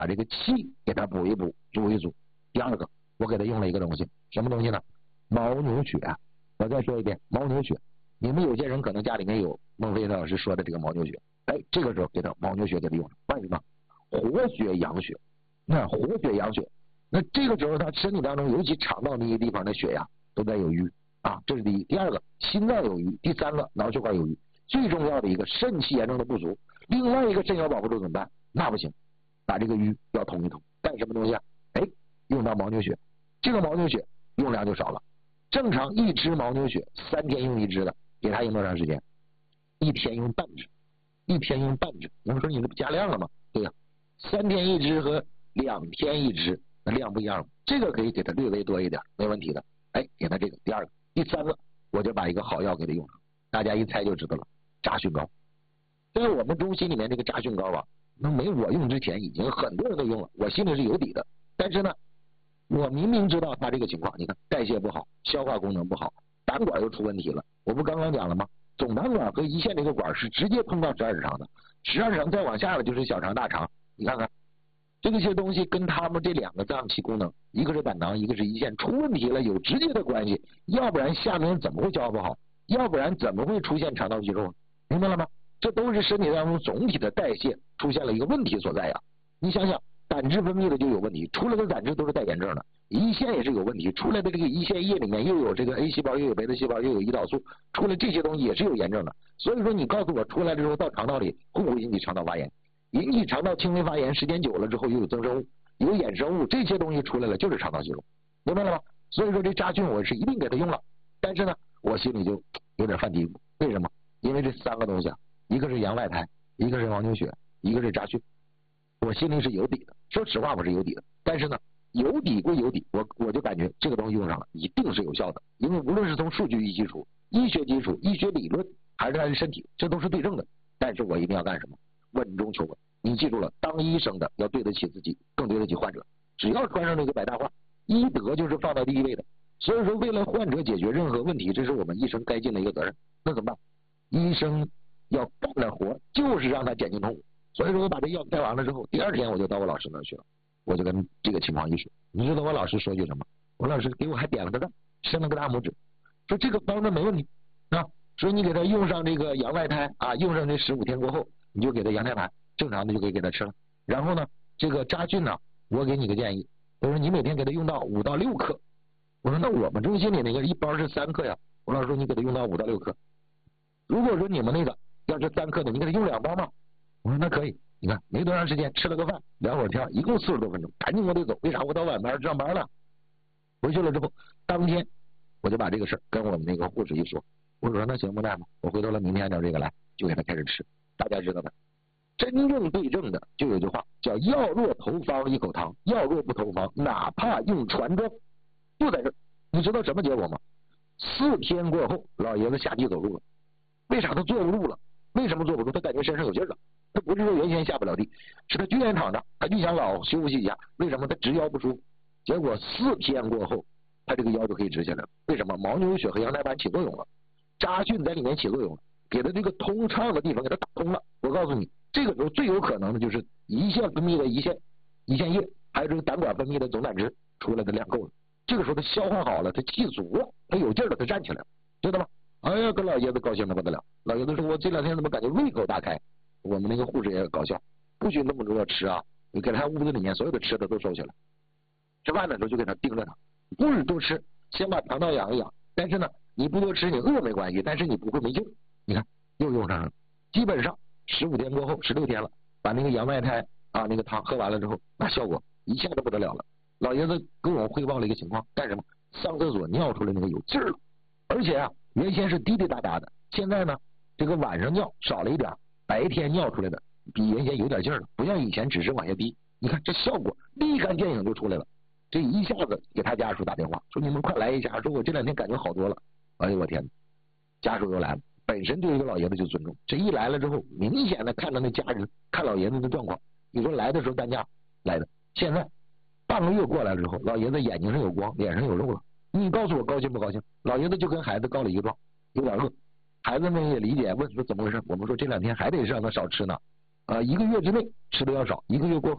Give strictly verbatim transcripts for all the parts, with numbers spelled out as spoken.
把这个气给它补一补，补一补。第二个，我给他用了一个东西，什么东西呢？牦牛血。我再说一遍，牦牛血。你们有些人可能家里面有孟非老师说的这个牦牛血，哎，这个时候给他牦牛血给他用上，为什么？活血养血。那活血养血，那这个时候他身体当中，尤其肠道那些地方的血呀，都在有瘀啊，这是第一。第二个，心脏有瘀。第三个，脑血管有瘀。最重要的一个，肾气炎症的不足。另外一个肾要保不住怎么办？那不行，把这个瘀要通一通。干什么东西啊？哎，用到牦牛血。这个牦牛血用量就少了。正常一支牦牛血三天用一支的，给他用多长时间？一天用半支，一天用半支。你们说你这不加量了吗？对呀、啊，三天一支和两天一支，那量不一样。这个可以给他略微多一点，没问题的。哎，给他这个。第二个，第三个，我就把一个好药给他用上，大家一猜就知道了，扎菌膏。在我们中心里面，这个扎菌膏啊，那没我用之前已经很多人都用了，我心里是有底的。但是呢，我明明知道他这个情况，你看代谢不好，消化功能不好，胆管又出问题了。我不刚刚讲了吗？总胆管和胰腺这个管是直接通到十二指肠的，十二指肠再往下了就是小肠、大肠。你看看这些东西跟他们这两个脏器功能，一个是胆囊，一个是胰腺，出问题了，有直接的关系。要不然下面怎么会消化不好？要不然怎么会出现肠道肌肉？明白了吗？这都是身体当中总体的代谢出现了一个问题所在呀。你想想，胆汁分泌的就有问题，出来的胆汁都是带炎症的。胰腺也是有问题，出来的这个胰腺液里面又有这个 A 细胞，又有贝塔细胞，又有胰岛素，出来这些东西也是有炎症的。所以说你告诉我出来之后到肠道里会不会引起肠道发炎？引起肠道轻微发炎，时间久了之后又有增生物，有衍生物，这些东西出来了就是肠道息肉，明白了吗？所以说这扎菌我是一定给他用了，但是呢我心里就有点犯嘀咕，为什么？因为这三个东西啊，一个是羊外胎，一个是牦牛血，一个是扎菌，我心里是有底的。说实话我是有底的，但是呢有底归有底，我我就感觉这个东西用上了一定是有效的，因为无论是从数据基础、医学基础、医学理论，还是他的身体，这都是对症的。但是我一定要干什么？稳中求稳。你记住了，当医生的要对得起自己，更对得起患者。只要穿上这个百大褂，医德就是放到第一位的。所以说为了患者解决任何问题，这是我们医生该尽的一个责任。那怎么办？医生要干的活就是让他减轻痛苦。所以说我把这药开完了之后，第二天我就到我老师那儿去了，我就跟这个情况一说。你知道我老师说句什么？我老师给我还点了个赞，伸了个大拇指，说这个方子没问题啊，说你给他用上这个羊外胎啊，用上这十五天过后，你就给他羊胎盘，正常的就可以给他吃了。然后呢，这个扎菌呢，我给你个建议，我说你每天给他用到五到六克。我说那我们中心里那个一包是三克呀，我老师说你给他用到五到六克。如果说你们那个要是三克的，你给他用两包嘛。我说那可以。你看没多长时间，吃了个饭，聊会儿天，一共四十多分钟，赶紧我得走。为啥？我到晚班上班了。回去了之后，当天我就把这个事跟我们那个护士一说，护士说那行不大夫，我回头了明天按照这个来，就给他开始吃。大家知道吧？真正对症的就有句话叫药若投方一口汤，药若不投方哪怕用船装，就在这。你知道什么结果吗？四天过后，老爷子下地走路了。为啥他坐不住了？为什么坐不住？他感觉身上有劲了。他不是说原先下不了地，是他就愿躺着，他就想老休息一下。为什么？他直腰不舒服。结果四天过后，他这个腰就可以直下来了。为什么？牦牛血和羊胎盘起作用了，扎菌在里面起作用了，给他这个通畅的地方给他打通了。我告诉你，这个时候最有可能的就是胰腺分泌的胰腺胰腺液，还有这个胆管分泌的总胆汁出来的量够了。这个时候他消化好了，他气足了，他有劲了，他站起来了，知道吗？哎呀，跟老爷子高兴的不得了。老爷子说我这两天怎么感觉胃口大开？我们那个护士也搞笑，不许那么多吃啊！你给他屋子里面所有的吃的都收起来，吃饭的时候就给他盯着他，不许多吃，先把肠道养一养。但是呢，你不多吃，你饿没关系，但是你不会没劲。你看又用上了，基本上十五天过后，十六天了，把那个羊外胎啊那个汤喝完了之后，那效果一下子不得了了。老爷子跟我汇报了一个情况，干什么？上厕所尿出来那个有劲儿了，而且啊，原先是滴滴答答的，现在呢，这个晚上尿少了一点。白天尿出来的比原先有点劲儿了，不像以前只是往下滴。你看这效果立竿见影就出来了。这一下子给他家属打电话说你们快来一下，说我这两天感觉好多了。哎呦我天，家属又来了。本身对这个老爷子就尊重，这一来了之后，明显的看到那家人看老爷子的状况。你说来的时候担架来的，现在半个月过来了之后，老爷子眼睛上有光，脸上有肉了。你告诉我高兴不高兴？老爷子就跟孩子告了一个状，有点饿。孩子们也理解，问说怎么回事？我们说这两天还得让他少吃呢，呃，一个月之内吃的要少，一个月过后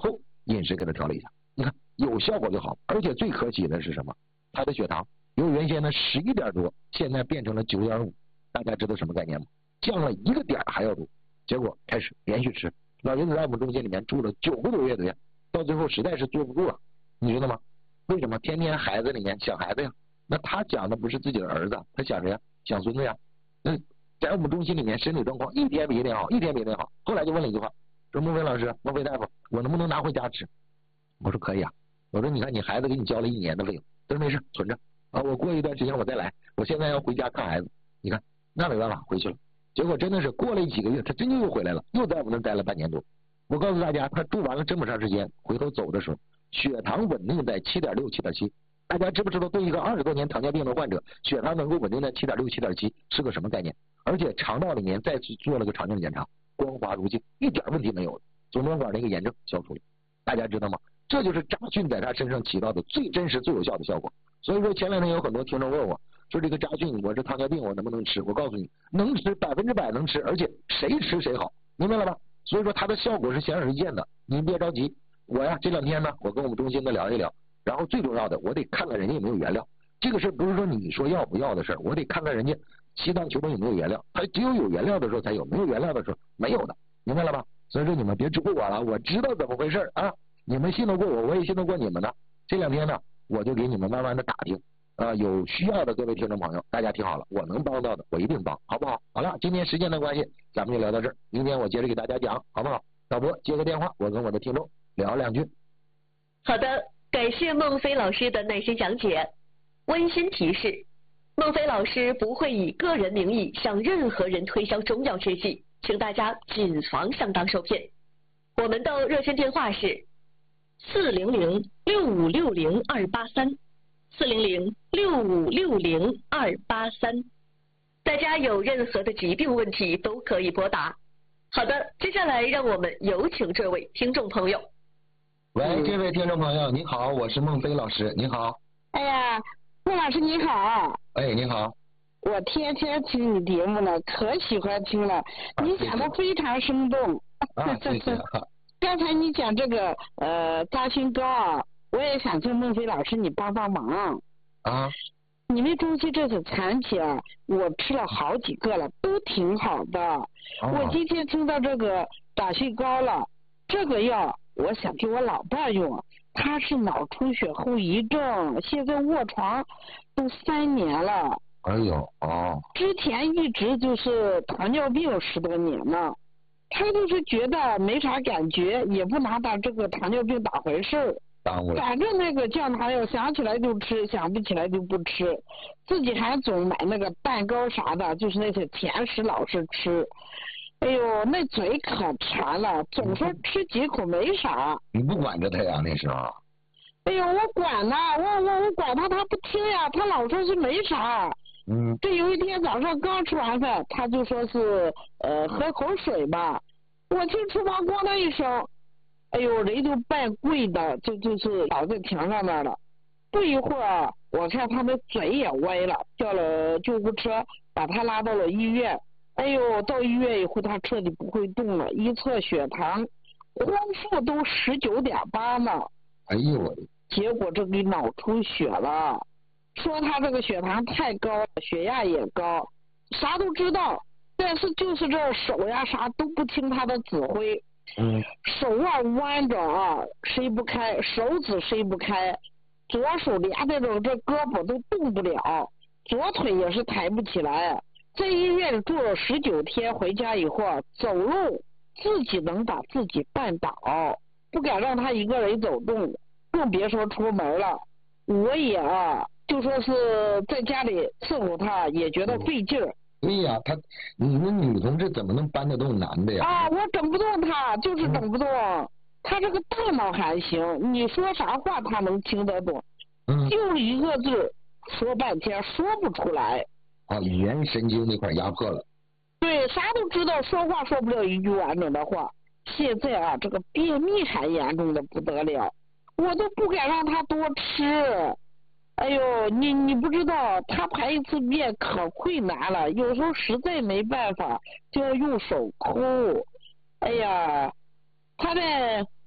饮食给他调了一下，你看有效果就好。而且最可喜的是什么？他的血糖由原先的十一点多，现在变成了九点五，大家知道什么概念吗？降了一个点还要多。结果开始连续吃，老爷子在我们中心里面住了九个多月的院，到最后实在是坐不住了，你知道吗？为什么？天天孩子里面想孩子呀，那他讲的不是自己的儿子，他想谁呀？想孙子呀。那在我们中心里面身体状况一天比一天好，一天比一天好。后来就问了一句话，说孟非老师，孟非大夫，我能不能拿回家吃？我说可以啊。我说你看你孩子给你交了一年的费用，他说没事存着啊，我过一段时间我再来，我现在要回家看孩子。你看那没办法回去了。结果真的是过了几个月，他真就又回来了，又在我们那待了半年多。我告诉大家，他住完了这么长时间，回头走的时候，血糖稳定在七点六、七点七。大家知不知道，对一个二十多年糖尿病的患者，血糖能够稳定在七点六、七点七是个什么概念？而且肠道里面再次做了个肠镜检查，光滑如镜，一点问题没有了，总导管那个炎症消除了。大家知道吗？这就是扎菌在他身上起到的最真实、最有效的效果。所以说前两天有很多听众问我，说这个扎菌我这糖尿病我能不能吃？我告诉你，能吃，百分之百能吃，而且谁吃谁好，明白了吧？所以说它的效果是显而易见的，您别着急。我呀这两天呢，我跟我们中心的聊一聊，然后最重要的，我得看看人家有没有原料。这个事不是说你说要不要的事，我得看看人家西藏球杯有没有原料，它只有有原料的时候才有，没有原料的时候没有的，明白了吧？所以说你们别质疑我了，我知道怎么回事啊，你们信得过我，我也信得过你们呢。这两天呢，我就给你们慢慢的打听啊，有需要的各位听众朋友，大家听好了，我能帮到的我一定帮，好不好？好了，今天时间的关系，咱们就聊到这儿，明天我接着给大家讲，好不好？导播接个电话，我跟我的听众聊两句。 好的，感谢孟非老师的耐心讲解。温馨提示，孟非老师不会以个人名义向任何人推销中药制剂，请大家谨防上当受骗。我们的热线电话是四零零六五六零二八三，四零零六五六零二八三。大家有任何的疾病问题都可以拨打。好的，接下来让我们有请这位听众朋友。 喂，这位听众朋友，你好，我是孟非老师，你好。 哎呀，孟老师你好。 哎，你好。 我天天听你节目了，可喜欢听了，啊、你讲的非常生动。 啊，谢谢。 刚才你讲这个呃扎心膏啊，我也想请孟非老师你帮帮忙。 啊。 你们中心这次残血啊，我吃了好几个了，都挺好的。哦、我今天听到这个扎心膏了，这个药我想给我老伴用，他是脑出血后遗症，现在卧床都三年了。 哎呦，哦。 之前一直就是糖尿病十多年了，他就是觉得没啥感觉，也不拿他这个糖尿病当回事儿。 耽误了。 反正那个降糖药想起来就吃，想不起来就不吃，自己还总买那个蛋糕啥的，就是那些甜食老是吃。哎呦，那嘴可馋了，总说吃几口没啥。 你不管着他呀那时候？ 哎呦，我管呢，我我我管他，他不听呀，他老说是没啥。 嗯。 这有一天早上刚吃完饭，他就说是呃喝口水吧，我听厨房咣当一声，哎呦，人就半跪的，就就是倒在墙上那了。不一会儿，我看他的嘴也歪了，叫了救护车把他拉到了医院。哎呦，到医院以后他彻底不会动了，一测血糖，空腹都十九点八呢。 哎呦我的！ 结果这个脑出血了，说他这个血糖太高，血压也高，啥都知道，但是就是这手呀啥都不听他的指挥。 嗯。 手腕弯着啊，伸不开，手指伸不开，左手连那种这胳膊都动不了，左腿也是抬不起来。在医院住了十九天，回家以后走路自己能把自己绊倒，不敢让他一个人走动，更别说出门了。我也啊，就说是在家里伺候他，也觉得费劲儿。 对呀，他你们女同志怎么能搬得动男的呀？ 啊，我整不动他，就是整不动。嗯、他这个大脑还行，你说啥话他能听得懂， 嗯， 就一个字说半天说不出来。 啊，语言神经那块压迫了。 对，啥都知道，说话说不了一句完整的话。现在啊，这个便秘还严重的不得了，我都不敢让他多吃。哎呦，你你不知道，他排一次便可困难了，有时候实在没办法，就要用手抠。哎呀，他在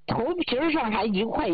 头皮上还一块